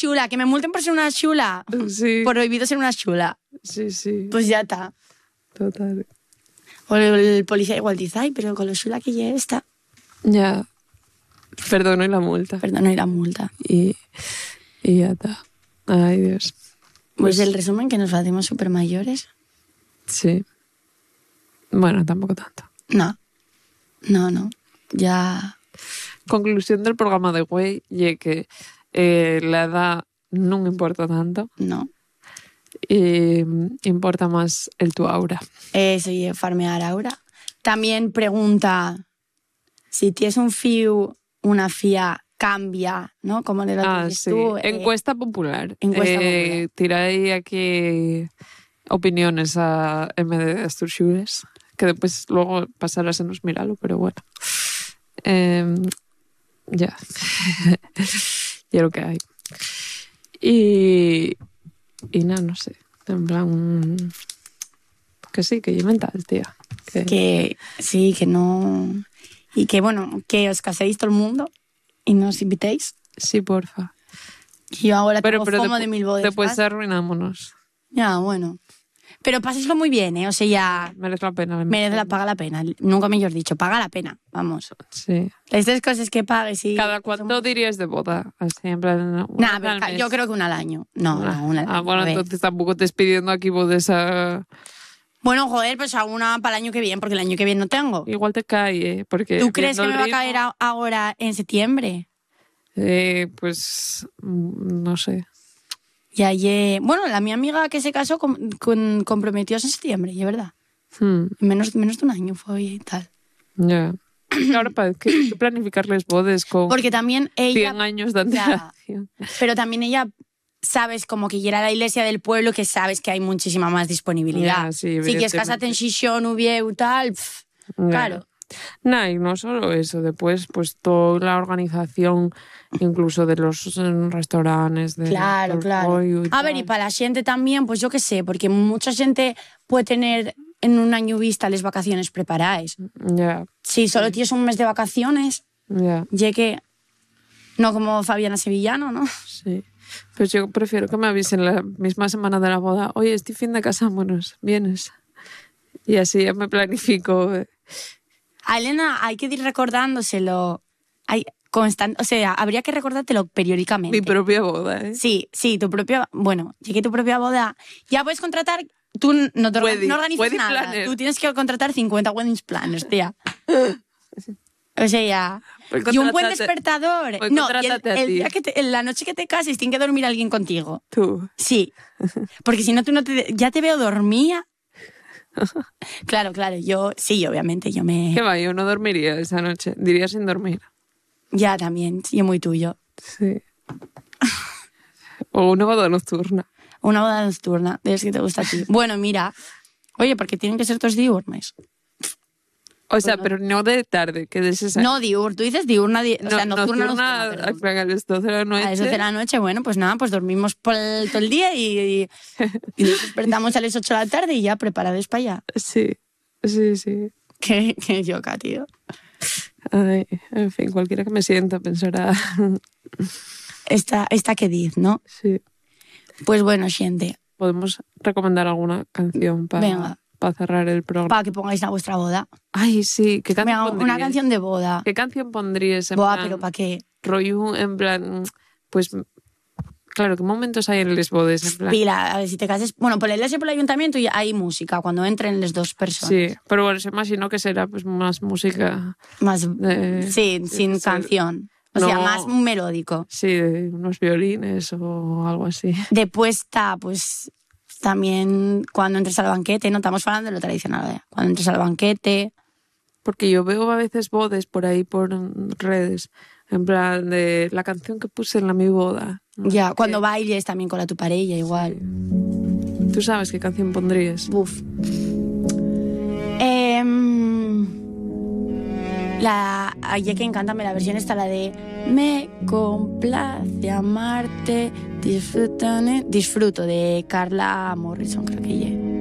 chula, que me multen por ser una chula. Sí. Prohibido ser una chula. Sí. Pues ya está. Total. O el policía igual dice, ay, pero con lo chula que ya está. Ya. Perdono y la multa. Perdón, no hay la multa. Y ya está. Ay, Dios. Pues el resumen, que nos hacemos súper mayores. Sí. Bueno, tampoco tanto. No. Ya... Conclusión del programa de Güey, y que la edad no importa tanto. No. Importa más el tu aura. Eso, y farmear aura. También pregunta si tienes un fiu, una fía, cambia, ¿no? Como le dices sí. tú. Encuesta popular. Encuesta popular. Tiráis aquí opiniones a MD de Asturxures, que después luego pasarás en nos miralo, pero bueno. Ya. Ya lo que hay. Y nada, no sé. En plan... Que sí, que yo mental, tía. Que sí, que no... Y que, bueno, que os caséis todo el mundo y nos invitéis. Sí, porfa. Y yo ahora tengo FOMO de 1000 bodas. Después arruinámonos. Ya, bueno. Pero pásenlo muy bien, ¿eh? O sea, ya... Merece la pena. Paga la pena. Nunca mejor dicho, paga la pena. Vamos. Sí. Las tres cosas que pagues y... ¿Cada cuánto dirías de boda? Así, en plan... Yo creo que una al año. No, una al año. Bueno, entonces tampoco te estoy pidiendo aquí bodas a... Bueno, joder, pues a una para el año que viene, porque el año que viene no tengo. Igual te cae, porque... ¿Tú crees que me va a caer ahora en septiembre? Pues... No sé. Y ayer... Bueno, la mi amiga que se casó comprometióse en septiembre, y es verdad. Menos de un año fue y tal. Ya. Ahora para que planificarles bodas con... Porque también ella... 100 años de antelación. Pero también ella... Sabes, como que ir a la iglesia del pueblo, que sabes que hay muchísima más disponibilidad. Sí, si quieres casarte en Xixón, Ubieu, tal, claro. No, y no solo eso, después pues toda la organización, incluso de los restaurantes. Claro. A ver, y para la gente también, pues yo qué sé, porque mucha gente puede tener en un año vista las vacaciones preparadas. Ya. Si solo tienes un mes de vacaciones, ya que... No como Fabiana Sevillano, ¿no? Sí. Pues yo prefiero que me avisen la misma semana de la boda. Oye, este fin de casámonos, ¿vienes? Y así ya me planifico. A Elena hay que ir recordándoselo. O sea, habría que recordártelo periódicamente. Mi propia boda, ¿eh? Sí, tu propia... Bueno, llegué tu propia boda. Ya puedes contratar... Tú no organizas nada. Planner. Tú tienes que contratar 50 wedding planners, tía. O sea, ya... Y un buen despertador. No, el día en la noche que te cases tiene que dormir alguien contigo. ¿Tú? Sí. Porque si no, ya te veo dormida. Claro, yo... Sí, obviamente, yo me... ¿Qué va? Yo no dormiría esa noche. Diría sin dormir. Ya, también. Yo muy tuyo. Sí. O una boda nocturna. Una boda nocturna. De las que te gusta a ti. Bueno, mira. Oye, porque tienen que ser todos diurnes. O sea, pero no de tarde, que de esa... No, tú dices diurna, o sea, nocturna. A las 12 de la noche. A las 12 de la noche, bueno, pues nada, pues dormimos todo el día y nos despertamos a las 8 de la tarde y ya preparados para allá. Sí. Qué yoca, tío. Ay, en fin, cualquiera que me sienta pensará... Esta que diz, ¿no? Sí. Pues bueno, gente. ¿Podemos recomendar alguna canción para cerrar el programa? Para que pongáis a vuestra boda. Ay, sí. ¿Qué canción pondríais? Una canción de boda. ¿Qué canción pondrías? ¿Pero para qué? Rollo, en plan... Pues... Claro, ¿qué momentos hay en las bodas? En plan? Pila, a ver, si te cases... Bueno, por la iglesia y por el ayuntamiento hay música, cuando entren las dos personas. Sí, pero bueno, se imagino que será pues más música... Más... sin canción. O sea, más melódico. Sí, unos violines o algo así. Después está, pues... También cuando entres al banquete, no estamos hablando de lo tradicional, ¿eh? Cuando entres al banquete... Porque yo veo a veces bodas por ahí, por redes, en plan de la canción que puse en mi boda. ¿No? Ya, cuando bailes también con tu pareja, igual. ¿Tú sabes qué canción pondrías? Buf. Ya que encántame la versión está la de Me complace amarte, disfruto de Carla Morrison, creo que